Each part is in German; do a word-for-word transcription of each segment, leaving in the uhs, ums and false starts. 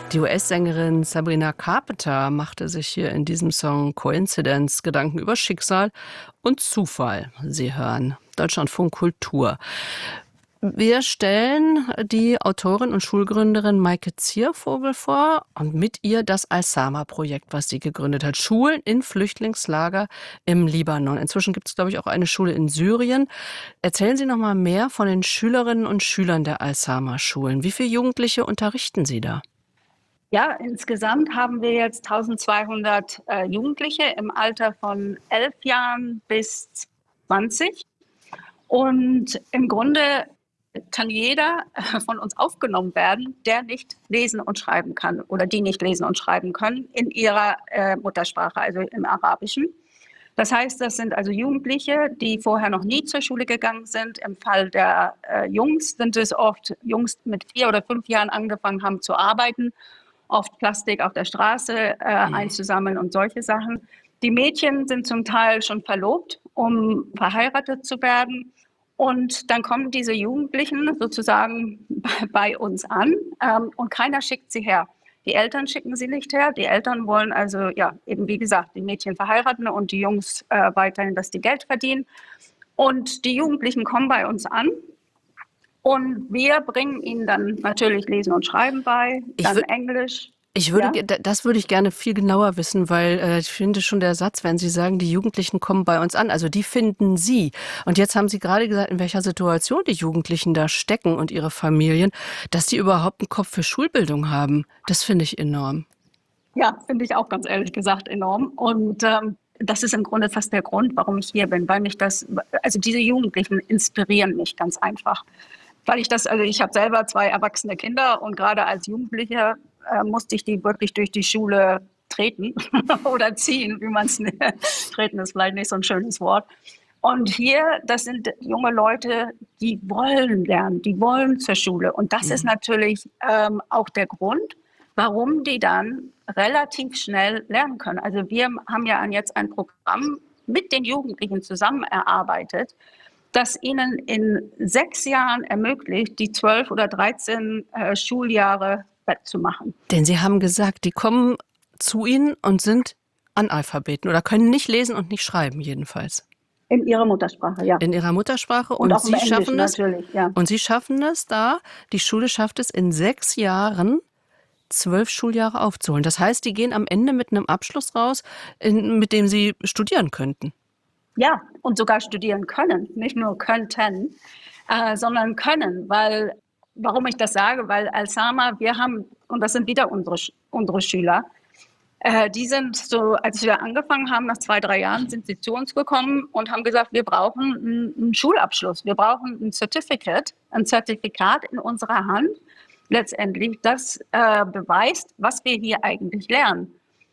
Die U S-Sängerin Sabrina Carpenter machte sich hier in diesem Song Coincidence Gedanken über Schicksal und Zufall. Sie hören Deutschlandfunk Kultur. Wir stellen die Autorin und Schulgründerin Maike Ziervogel vor und mit ihr das Al-Sama-Projekt, was sie gegründet hat. Schulen in Flüchtlingslager im Libanon. Inzwischen gibt es, glaube ich, auch eine Schule in Syrien. Erzählen Sie noch mal mehr von den Schülerinnen und Schülern der Al-Sama-Schulen. Wie viele Jugendliche unterrichten Sie da? Ja, insgesamt haben wir jetzt eintausendzweihundert äh, Jugendliche im Alter von elf Jahren bis zwanzig. Und im Grunde kann jeder von uns aufgenommen werden, der nicht lesen und schreiben kann oder die nicht lesen und schreiben können in ihrer äh, Muttersprache, also im Arabischen. Das heißt, das sind also Jugendliche, die vorher noch nie zur Schule gegangen sind. Im Fall der äh, Jungs sind es oft Jungs mit vier oder fünf Jahren angefangen haben zu arbeiten, oft Plastik auf der Straße äh, mhm. einzusammeln und solche Sachen. Die Mädchen sind zum Teil schon verlobt, um verheiratet zu werden. Und dann kommen diese Jugendlichen sozusagen bei uns an ähm, und keiner schickt sie her. Die Eltern schicken sie nicht her. Die Eltern wollen also, ja, eben wie gesagt, die Mädchen verheiraten und die Jungs äh, weiterhin, dass die Geld verdienen. Und die Jugendlichen kommen bei uns an. Und wir bringen ihnen dann natürlich Lesen und Schreiben bei, dann Englisch. Ich würde, ja? Das würde ich gerne viel genauer wissen, weil äh, ich finde schon der Satz, wenn Sie sagen, die Jugendlichen kommen bei uns an, also die finden Sie. Und jetzt haben Sie gerade gesagt, in welcher Situation die Jugendlichen da stecken und ihre Familien, dass die überhaupt einen Kopf für Schulbildung haben. Das finde ich enorm. Ja, finde ich auch ganz ehrlich gesagt enorm. Und ähm, das ist im Grunde fast der Grund, warum ich hier bin, weil mich das, also diese Jugendlichen inspirieren mich ganz einfach. Weil ich das, also ich habe selber zwei erwachsene Kinder und gerade als Jugendliche äh, musste ich die wirklich durch die Schule treten oder ziehen, wie man es nennt. Treten ist vielleicht nicht so ein schönes Wort. Und hier, das sind junge Leute, die wollen lernen, die wollen zur Schule. Und das mhm. ist natürlich ähm, auch der Grund, warum die dann relativ schnell lernen können. Also wir haben ja jetzt ein Programm mit den Jugendlichen zusammen erarbeitet, das ihnen in sechs Jahren ermöglicht, die zwölf oder dreizehn äh, Schuljahre wettzumachen. Denn Sie haben gesagt, die kommen zu Ihnen und sind Analphabeten oder können nicht lesen und nicht schreiben jedenfalls. In ihrer Muttersprache, ja. In ihrer Muttersprache und, und auch Sie im schaffen es. Natürlich, ja. Und Sie schaffen es da. Die Schule schafft es in sechs Jahren, zwölf Schuljahre aufzuholen. Das heißt, die gehen am Ende mit einem Abschluss raus, in, mit dem Sie studieren könnten. Ja, und sogar studieren können, nicht nur könnten, äh, sondern können, weil, warum ich das sage, weil Al-Sama, wir haben, und das sind wieder unsere, unsere Schüler, äh, die sind so, als wir angefangen haben, nach zwei, drei Jahren, sind sie zu uns gekommen und haben gesagt, wir brauchen einen, einen Schulabschluss, wir brauchen ein Certificate, ein Zertifikat in unserer Hand, letztendlich, das äh, beweist, was wir hier eigentlich lernen.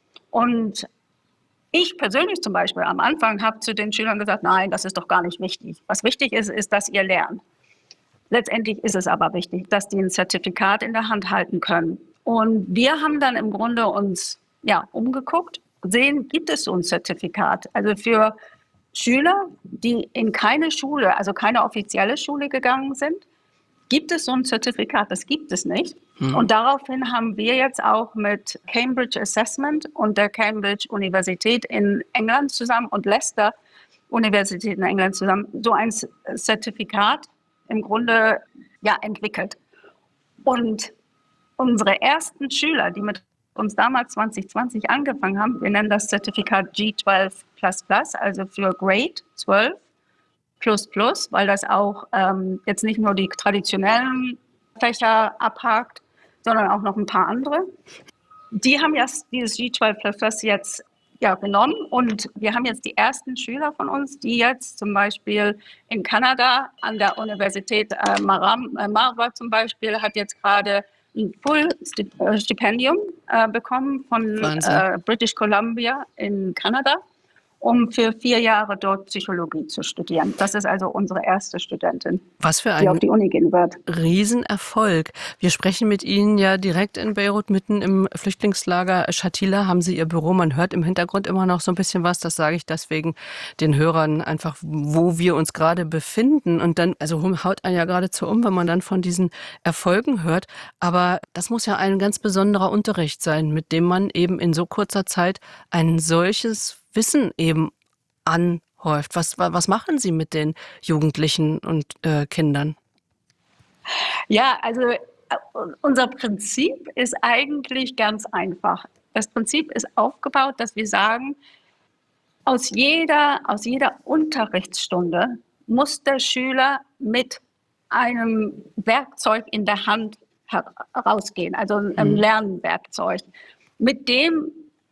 Und ich persönlich zum Beispiel am Anfang habe zu den Schülern gesagt, nein, das ist doch gar nicht wichtig. Was wichtig ist, ist, dass ihr lernt. Letztendlich ist es aber wichtig, dass die ein Zertifikat in der Hand halten können. Und wir haben dann im Grunde uns ja, umgeguckt, sehen, gibt es so ein Zertifikat? Also für Schüler, die in keine Schule, also keine offizielle Schule gegangen sind, gibt es so ein Zertifikat? Das gibt es nicht. Mhm. Und daraufhin haben wir jetzt auch mit Cambridge Assessment und der Cambridge Universität in England zusammen und Leicester Universität in England zusammen so ein Zertifikat im Grunde ja, entwickelt. Und unsere ersten Schüler, die mit uns damals zwanzig zwanzig angefangen haben, wir nennen das Zertifikat G zwölf plus plus, also für Grade zwölf. Plus plus, weil das auch ähm, jetzt nicht nur die traditionellen Fächer abhakt, sondern auch noch ein paar andere. Die haben jetzt dieses G zwölf plus plus jetzt ja, genommen und wir haben jetzt die ersten Schüler von uns, die jetzt zum Beispiel in Kanada an der Universität äh, Maram, äh, Marva zum Beispiel, hat jetzt gerade ein Full-Stipendium äh, bekommen von äh, British Columbia in Kanada. um für vier Jahre dort Psychologie zu studieren. Das ist also unsere erste Studentin, Was für die auf ein die Uni gehen wird. Riesenerfolg. Wir sprechen mit Ihnen ja direkt in Beirut, mitten im Flüchtlingslager Shatila haben Sie Ihr Büro. Man hört im Hintergrund immer noch so ein bisschen was. Das sage ich deswegen den Hörern einfach, wo wir uns gerade befinden. Und dann, also haut einen ja geradezu um, wenn man dann von diesen Erfolgen hört. Aber das muss ja ein ganz besonderer Unterricht sein, mit dem man eben in so kurzer Zeit ein solches Wissen eben anhäuft. Was, was machen Sie mit den Jugendlichen und äh, Kindern? Ja, also äh, unser Prinzip ist eigentlich ganz einfach. Das Prinzip ist aufgebaut, dass wir sagen, aus jeder, aus jeder Unterrichtsstunde muss der Schüler mit einem Werkzeug in der Hand herausgehen, also einem Mhm. Lernwerkzeug, mit dem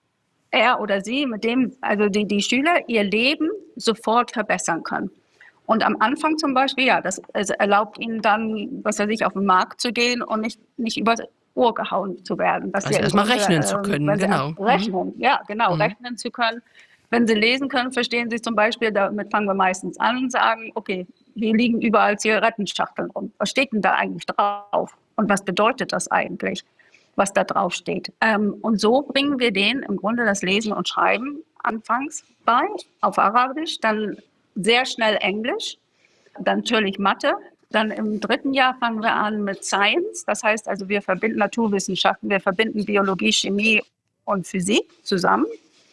er oder sie, mit dem also die, die Schüler ihr Leben sofort verbessern können. Und am Anfang zum Beispiel, ja, das es erlaubt ihnen dann, was weiß ich, auf den Markt zu gehen und nicht, nicht übers Ohr gehauen zu werden. Dass Also sie im erstmal Grunde, rechnen zu ähm, können, wenn sie genau. Mhm. rechnen, ja, genau, Mhm. rechnen zu können. Wenn sie lesen können, verstehen sie zum Beispiel, damit fangen wir meistens an und sagen, okay, hier liegen überall Zigarettenschachteln rum. Was steht denn da eigentlich drauf? Und was bedeutet das eigentlich, was da drauf steht? Ähm, und so bringen wir denen im Grunde das Lesen und Schreiben anfangs bei, auf Arabisch, dann sehr schnell Englisch, dann natürlich Mathe. Dann im dritten Jahr fangen wir an mit Science. Das heißt also, wir verbinden Naturwissenschaften, wir verbinden Biologie, Chemie und Physik zusammen.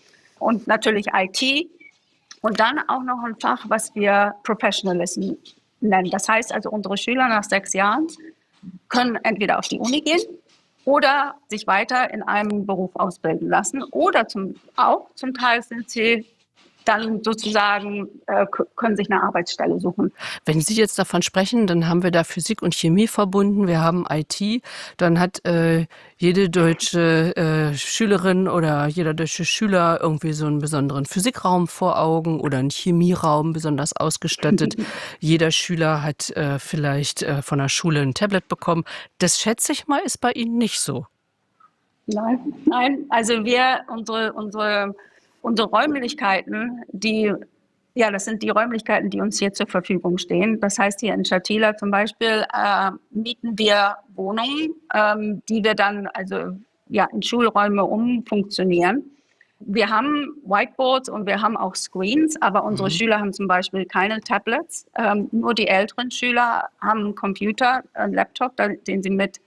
Und natürlich I T. Und dann auch noch ein Fach, was wir Professionalism nennen. Das heißt also, unsere Schüler nach sechs Jahren können entweder auf die Uni gehen oder sich weiter in einem Beruf ausbilden lassen. Oder zum, auch zum Teil sind sie dann sozusagen, äh, können sich eine Arbeitsstelle suchen. Wenn Sie jetzt davon sprechen, dann haben wir da Physik und Chemie verbunden, wir haben I T, dann hat äh, jede deutsche äh, Schülerin oder jeder deutsche Schüler irgendwie so einen besonderen Physikraum vor Augen oder einen Chemieraum besonders ausgestattet. Jeder Schüler hat äh, vielleicht äh, von der Schule ein Tablet bekommen. Das schätze ich mal, ist bei Ihnen nicht so. Nein, nein, also wir, unsere, unsere, unsere Räumlichkeiten, die, ja, das sind die Räumlichkeiten, die uns hier zur Verfügung stehen. Das heißt, hier in Shatila zum Beispiel äh, mieten wir Wohnungen, ähm, die wir dann also ja in Schulräume umfunktionieren. Wir haben Whiteboards und wir haben auch Screens, aber unsere Mhm. Schüler haben zum Beispiel keine Tablets. Ähm, nur die älteren Schüler haben einen Computer, einen Laptop, den sie mit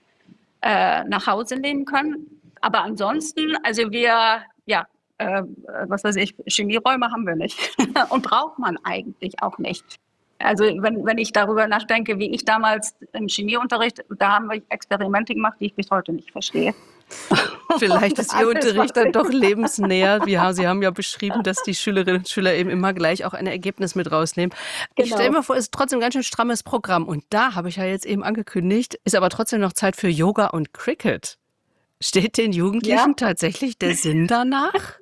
äh, nach Hause nehmen können. Aber ansonsten, also wir, ja, äh, was weiß ich, Chemieräume haben wir nicht und braucht man eigentlich auch nicht. Also wenn, wenn ich darüber nachdenke, wie ich damals im Chemieunterricht, da haben wir Experimente gemacht, die ich bis heute nicht verstehe. Vielleicht ist Ihr Alles, Unterricht was dann ich- doch lebensnäher. Ja, Sie haben ja beschrieben, dass die Schülerinnen und Schüler eben immer gleich auch ein Ergebnis mit rausnehmen. Ich Genau. stelle mir vor, es ist trotzdem ein ganz schön strammes Programm. Und da habe ich ja jetzt eben angekündigt, ist aber trotzdem noch Zeit für Yoga und Cricket. Steht den Jugendlichen Ja. tatsächlich der Sinn danach?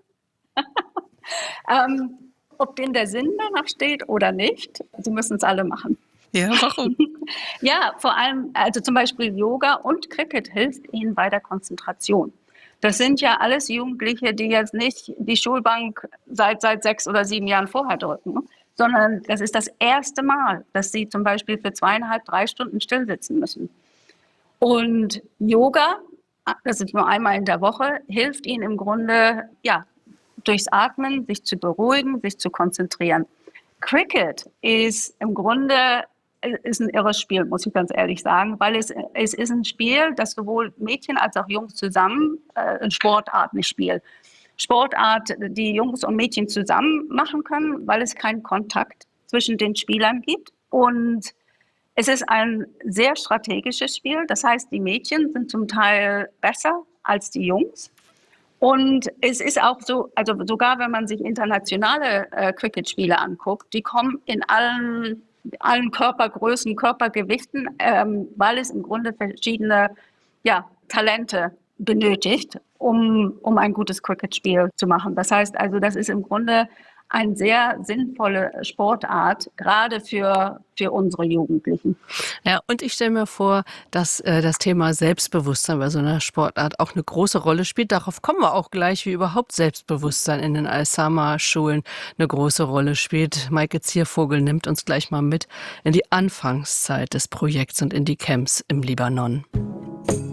Ähm, ob denen der Sinn danach steht oder nicht, sie müssen es alle machen. Ja, warum? Ja, vor allem, also zum Beispiel Yoga und Cricket hilft ihnen bei der Konzentration. Das sind ja alles Jugendliche, die jetzt nicht die Schulbank seit, seit sechs oder sieben Jahren vorher drücken, sondern das ist das erste Mal, dass sie zum Beispiel für zweieinhalb, drei Stunden still sitzen müssen. Und Yoga, das ist nur einmal in der Woche, hilft ihnen im Grunde, ja, durchs Atmen, sich zu beruhigen, sich zu konzentrieren. Cricket ist im Grunde ist ein irres Spiel, muss ich ganz ehrlich sagen, weil es, es ist ein Spiel, das sowohl Mädchen als auch Jungs zusammen, äh, ein Sportart, nicht Spiel, Sportart, die Jungs und Mädchen zusammen machen können, weil es keinen Kontakt zwischen den Spielern gibt. Und es ist ein sehr strategisches Spiel. Das heißt, die Mädchen sind zum Teil besser als die Jungs. Und es ist auch so, also sogar wenn man sich internationale äh, Cricket-Spiele anguckt, die kommen in allen, allen Körpergrößen, Körpergewichten, ähm, weil es im Grunde verschiedene ja, Talente benötigt, um, um ein gutes Cricket-Spiel zu machen. Das heißt also, das ist im Grunde eine sehr sinnvolle Sportart, gerade für, für unsere Jugendlichen. Ja, und ich stelle mir vor, dass äh, das Thema Selbstbewusstsein bei so einer Sportart auch eine große Rolle spielt. Darauf kommen wir auch gleich, wie überhaupt Selbstbewusstsein in den Al-Sama-Schulen eine große Rolle spielt. Maike Ziervogel nimmt uns gleich mal mit in die Anfangszeit des Projekts und in die Camps im Libanon.